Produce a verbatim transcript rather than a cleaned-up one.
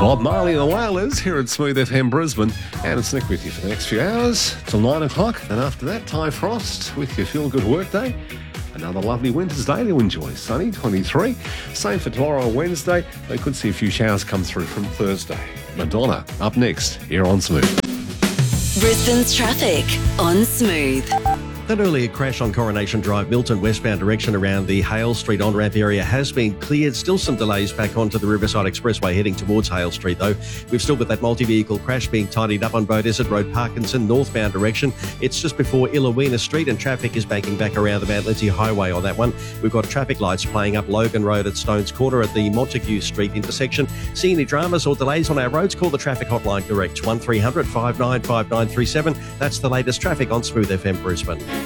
Bob Marley and the Wailers here at Smooth F M Brisbane, and it's Nick with you for the next few hours till nine o'clock, and after that, Ty Frost with your Feel Good Workday. Another lovely winter's day to enjoy. Sunny, twenty-three. Same for tomorrow on Wednesday. They could see a few showers come through from Thursday. Madonna up next here on Smooth. Brisbane's traffic on Smooth. That earlier crash on Coronation Drive, Milton westbound direction around the Hale Street on-ramp area has been cleared. Still some delays back onto the Riverside Expressway heading towards Hale Street though. We've still got that multi-vehicle crash being tidied up on Beaudesert Road, Parkinson, northbound direction. It's just before Illawina Street and traffic is banking back around the Mount Lindsay Highway on that one. We've got traffic lights playing up Logan Road at Stones Corner at the Montague Street intersection. See any dramas or delays on our roads? Call the traffic hotline direct one three hundred, five nine five nine three seven. That's the latest traffic on Smooth F M Brisbane.